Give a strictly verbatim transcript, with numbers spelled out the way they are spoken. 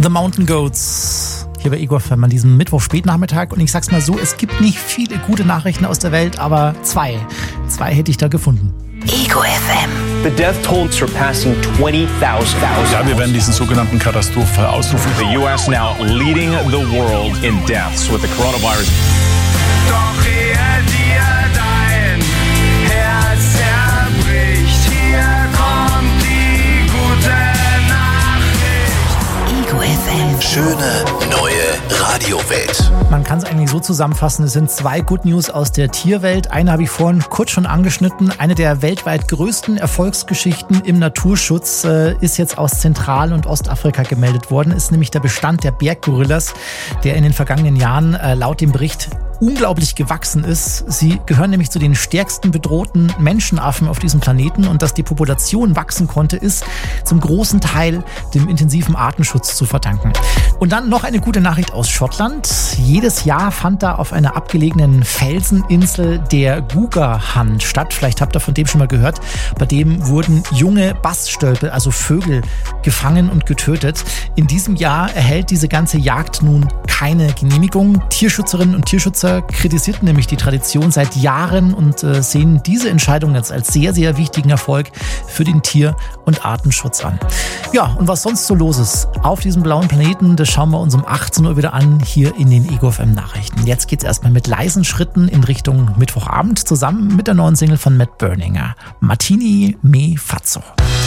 The Mountain Goats. Hier bei Ego F M an diesem Mittwoch Spätnachmittag. Und ich sag's mal so, es gibt nicht viele gute Nachrichten aus der Welt, aber zwei. Zwei hätte ich da gefunden. Ego F M. The death toll surpassing twenty thousand. Ja, wir werden diesen sogenannten Katastrophenfall ausrufen. The U S now leading the world in deaths with the coronavirus. Doch ehe dir dein Herz zerbricht, hier kommt die gute Nachricht. Ego F M. Schöne neue Radiowelt. Man kann es eigentlich so zusammenfassen, es sind zwei Good News aus der Tierwelt. Eine habe ich vorhin kurz schon angeschnitten. Eine der weltweit größten Erfolgsgeschichten im Naturschutz äh, ist jetzt aus Zentral- und Ostafrika gemeldet worden. Ist nämlich der Bestand der Berggorillas, der in den vergangenen Jahren äh, laut dem Bericht unglaublich gewachsen ist. Sie gehören nämlich zu den stärksten bedrohten Menschenaffen auf diesem Planeten, und dass die Population wachsen konnte, ist zum großen Teil dem intensiven Artenschutz zu verdanken. Und dann noch eine gute Nachricht aus Schottland. Jedes Jahr fand da auf einer abgelegenen Felseninsel der Guga-Hunt statt. Vielleicht habt ihr von dem schon mal gehört. Bei dem wurden junge Baststölpel, also Vögel, gefangen und getötet. In diesem Jahr erhält diese ganze Jagd nun keine Genehmigung. Tierschützerinnen und Tierschützer kritisierten nämlich die Tradition seit Jahren und äh, sehen diese Entscheidung jetzt als sehr, sehr wichtigen Erfolg für den Tier- und Artenschutz an. Ja, und was sonst so los ist auf diesem blauen Planeten, das schauen wir uns um achtzehn Uhr wieder an, hier in den Ego F M Nachrichten. Jetzt geht's erstmal mit leisen Schritten in Richtung Mittwochabend, zusammen mit der neuen Single von Matt Berninger. Martini me Fazzo.